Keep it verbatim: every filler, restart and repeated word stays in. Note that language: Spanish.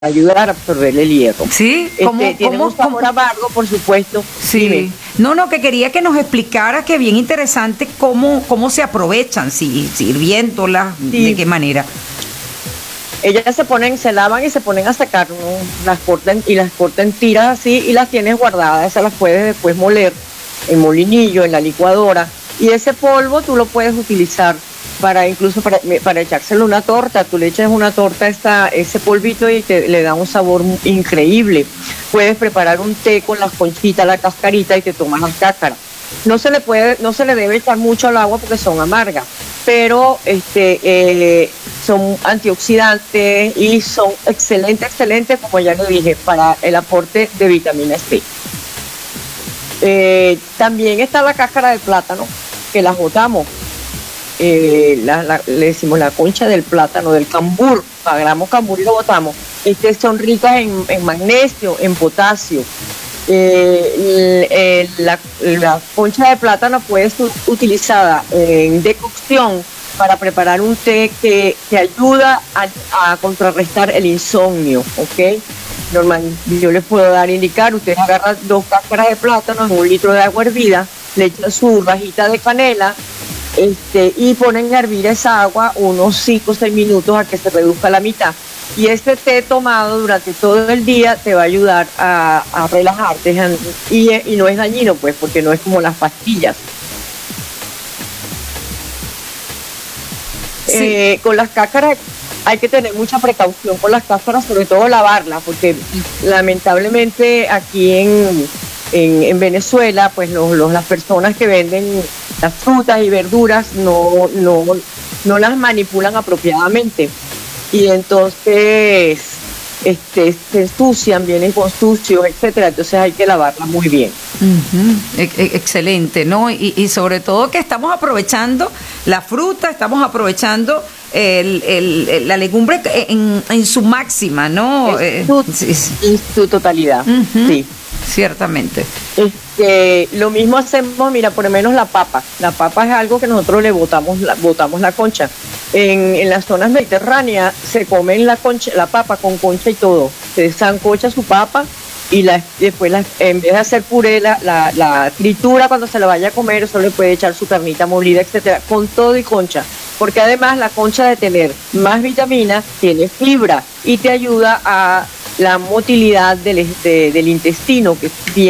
ayudar a absorber el hierro. Sí, ¿cómo, este, tiene cómo, un sabor cómo? amargo, por supuesto. Sí. Dime. No, no, que quería que nos explicara, que bien interesante cómo, cómo se aprovechan, si, si hirviéndolas, Sí. de qué manera. Ellas se ponen, se lavan y se ponen a secar, ¿no? Las cortan y las cortan en tiras así y las tienes guardadas. Esas las puedes después moler en molinillo, en la licuadora. Y ese polvo tú lo puedes utilizar para incluso para, para echárselo a una torta. Tú le echas una torta esta, ese polvito y te, le da un sabor increíble. Puedes preparar un té con las conchitas, la cascarita y te tomas las cáscaras. No se le puede, no se le debe echar mucho al agua porque son amargas, pero este eh, son antioxidantes y son excelentes, excelentes, como ya lo dije, para el aporte de vitamina C. Eh, también está la cáscara de plátano, que las botamos. Eh, la, la, le decimos la concha del plátano, del cambur, agarramos cambur y lo botamos. Estas son ricas en, en magnesio, en potasio. Eh, eh, la, la concha de plátano puede ser utilizada en decocción para preparar un té que, que ayuda a, a contrarrestar el insomnio, ¿ok? Normal, yo les puedo dar indicar, ustedes agarran dos cáscaras de plátano en un litro de agua hervida, le echan su rajita de canela, este, y ponen a hervir esa agua unos cinco o seis minutos a que se reduzca a la mitad. Y este té tomado durante todo el día te va a ayudar a, a relajarte y, y no es dañino, pues, porque no es como las pastillas. Sí. Eh, con las cáscaras hay que tener mucha precaución con las cáscaras, sobre todo lavarlas, porque lamentablemente aquí en, en, en Venezuela, pues los, los, las personas que venden las frutas y verduras no, no, no las manipulan apropiadamente. Y entonces este, se ensucian, vienen con sucios, etcétera. Entonces hay que lavarla muy bien. Uh-huh. E- excelente, ¿no? Y, y sobre todo que estamos aprovechando la fruta, estamos aprovechando el, el, el, la legumbre en, en su máxima, ¿no? En su, sí, sí. En su totalidad, uh-huh. Sí. Ciertamente. Este, lo mismo hacemos, mira, por lo menos la papa. La papa es algo que nosotros le botamos la, botamos la concha. En, en las zonas mediterráneas se comen la concha, la papa con concha y todo. Se sancocha su papa y la, después la, en vez de hacer puré, la, la, la tritura cuando se la vaya a comer, solo le puede echar su carnita molida, etcétera, con todo y concha. Porque además la concha, de tener más vitamina, tiene fibra y te ayuda a la motilidad del, de, del intestino, que es bien